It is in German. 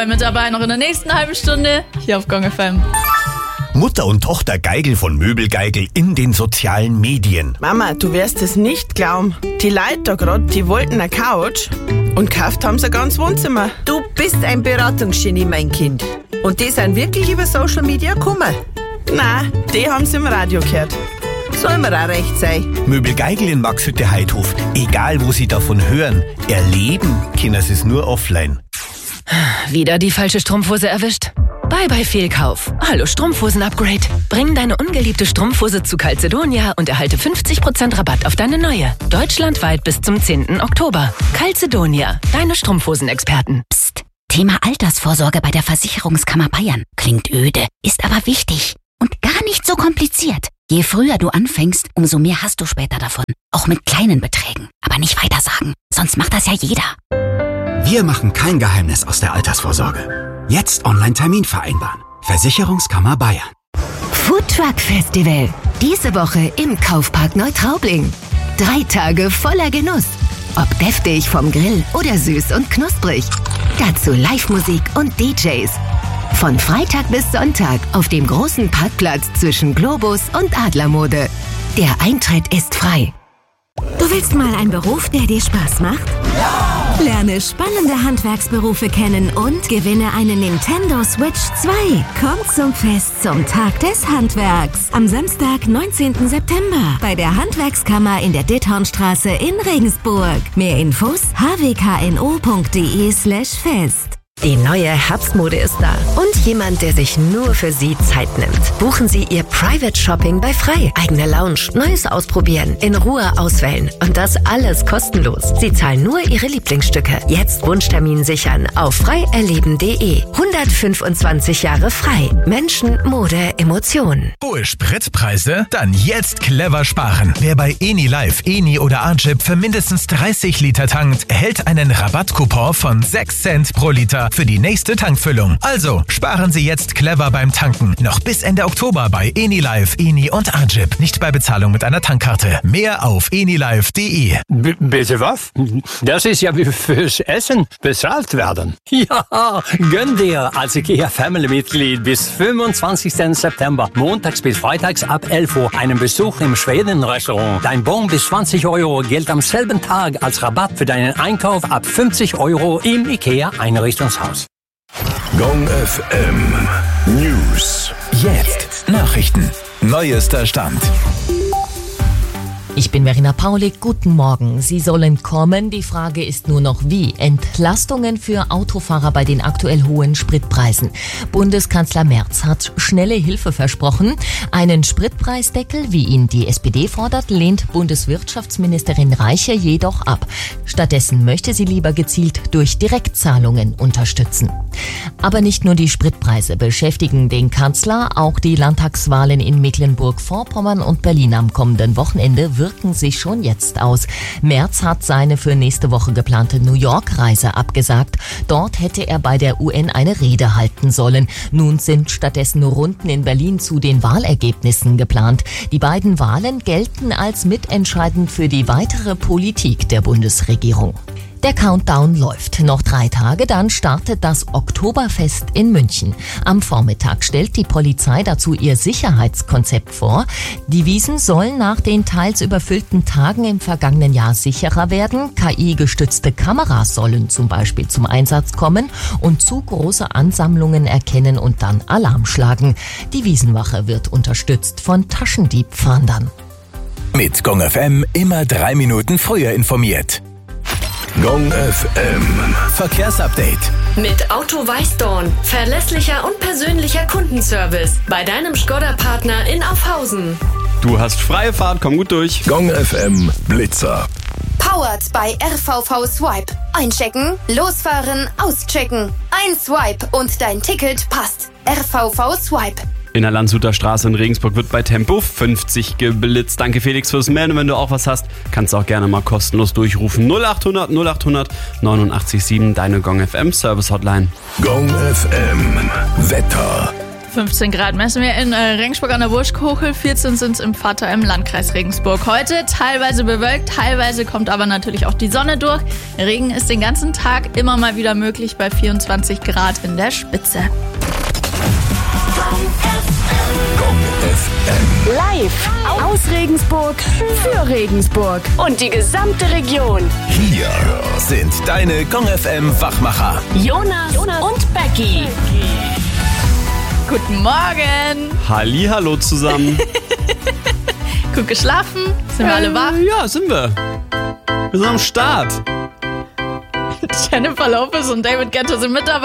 Mit dabei noch in der nächsten halben Stunde hier auf Gong FM. Mutter und Tochter Geigel von Möbelgeigel in den sozialen Medien. Mama, du wirst es nicht glauben. Die Leute da gerade, die wollten eine Couch und gekauft haben sie ein ganzes Wohnzimmer. Du bist ein Beratungsgenie, mein Kind. Und die sind wirklich über Social Media gekommen. Nein, die haben sie im Radio gehört. Soll mir auch recht sein. Möbelgeigel in Maxhütte-Heidhof. Egal, wo sie davon hören, erleben können sie es nur offline. Wieder die falsche Strumpfhose erwischt? Bye Fehlkauf. Hallo Strumpfhosen-Upgrade. Bring deine ungeliebte Strumpfhose zu Calzedonia und erhalte 50% Rabatt auf deine neue. Deutschlandweit bis zum 10. Oktober. Calzedonia, deine Strumpfhosenexperten. Psst. Thema Altersvorsorge bei der Versicherungskammer Bayern. Klingt öde, ist aber wichtig und gar nicht so kompliziert. Je früher du anfängst, umso mehr hast du später davon. Auch mit kleinen Beträgen. Aber nicht weitersagen, sonst macht das ja jeder. Wir machen kein Geheimnis aus der Altersvorsorge. Jetzt Online-Termin vereinbaren. Versicherungskammer Bayern. Foodtruck Festival. Diese Woche im Kaufpark Neutraubling. 3 Tage voller Genuss. Ob deftig vom Grill oder süß und knusprig. Dazu Live-Musik und DJs. Von Freitag bis Sonntag auf dem großen Parkplatz zwischen Globus und Adlermode. Der Eintritt ist frei. Du willst mal einen Beruf, der dir Spaß macht? Ja! Lerne spannende Handwerksberufe kennen und gewinne eine Nintendo Switch 2. Komm zum Fest zum Tag des Handwerks. Am Samstag, 19. September bei der Handwerkskammer in der Dithornstraße in Regensburg. Mehr Infos hwkno.de/fest. Die neue Herbstmode ist da. Und jemand, der sich nur für Sie Zeit nimmt. Buchen Sie Ihr Private Shopping bei Frei. Eigene Lounge, Neues ausprobieren, in Ruhe auswählen. Und das alles kostenlos. Sie zahlen nur Ihre Lieblingsstücke. Jetzt Wunschtermin sichern auf freierleben.de. 125 Jahre Frei. Menschen, Mode, Emotionen. Hohe Spritpreise? Dann jetzt clever sparen. Wer bei Eni Live, Eni oder Arjip für mindestens 30 Liter tankt, erhält einen Rabattcoupon von 6 Cent pro Liter für die nächste Tankfüllung. Also sparen Sie jetzt clever beim Tanken. Noch bis Ende Oktober bei Eni Live, Eni und Arjip. Nicht bei Bezahlung mit einer Tankkarte. Mehr auf enilive.de. Bitte was? Das ist ja wie fürs Essen bezahlt werden. Ja, gönn dir als IKEA-Family-Mitglied bis 25. September, montags bis freitags ab 11 Uhr, einen Besuch im Schweden-Restaurant. Dein Bon bis 20 Euro gilt am selben Tag als Rabatt für deinen Einkauf ab 50 Euro im IKEA-Einrichtungshaus. Gong FM News. Jetzt Nachrichten. Neuester Stand. Ich bin Verena Paulik, guten Morgen. Sie sollen kommen, die Frage ist nur noch wie. Entlastungen für Autofahrer bei den aktuell hohen Spritpreisen. Bundeskanzler Merz hat schnelle Hilfe versprochen. Einen Spritpreisdeckel, wie ihn die SPD fordert, lehnt Bundeswirtschaftsministerin Reiche jedoch ab. Stattdessen möchte sie lieber gezielt durch Direktzahlungen unterstützen. Aber nicht nur die Spritpreise beschäftigen den Kanzler, auch die Landtagswahlen in Mecklenburg-Vorpommern und Berlin am kommenden Wochenende wirken sich schon jetzt aus. Merz hat seine für nächste Woche geplante New York-Reise abgesagt. Dort hätte er bei der UN eine Rede halten sollen. Nun sind stattdessen Runden in Berlin zu den Wahlergebnissen geplant. Die beiden Wahlen gelten als mitentscheidend für die weitere Politik der Bundesregierung. Der Countdown läuft. Noch 3 Tage, dann startet das Oktoberfest in München. Am Vormittag stellt die Polizei dazu ihr Sicherheitskonzept vor. Die Wiesn sollen nach den teils überfüllten Tagen im vergangenen Jahr sicherer werden. KI-gestützte Kameras sollen zum Beispiel zum Einsatz kommen und zu große Ansammlungen erkennen und dann Alarm schlagen. Die Wiesenwache wird unterstützt von Taschendiebfahndern. Mit Gong FM immer 3 Minuten früher informiert. Gong FM Verkehrsupdate. Mit Auto Weißdorn. Verlässlicher und persönlicher Kundenservice. Bei deinem Škoda-Partner in Aufhausen. Du hast freie Fahrt, komm gut durch. Gong FM Blitzer. Powered bei RVV Swipe. Einchecken, losfahren, auschecken. Ein Swipe und dein Ticket passt. RVV Swipe. In der Landshuter Straße in Regensburg wird bei Tempo 50 geblitzt. Danke Felix fürs Melden. Wenn du auch was hast, kannst du auch gerne mal kostenlos durchrufen. 0800 0800 89 7, deine Gong FM Service Hotline. Gong FM Wetter. 15 Grad messen wir in Regensburg an der Wurschkochel, 14 sind es im Vater im Landkreis Regensburg. Heute teilweise bewölkt, teilweise kommt aber natürlich auch die Sonne durch. Regen ist den ganzen Tag immer mal wieder möglich bei 24 Grad in der Spitze. Gong FM. Live aus Regensburg für Regensburg und die gesamte Region. Hier sind deine Gong FM Wachmacher. Jonas und Becky. Guten Morgen. Hallihallo zusammen. Gut geschlafen? Sind wir alle wach? Ja, sind wir. Wir sind am Start. Jennifer Lopez und David Guetta sind mit dabei.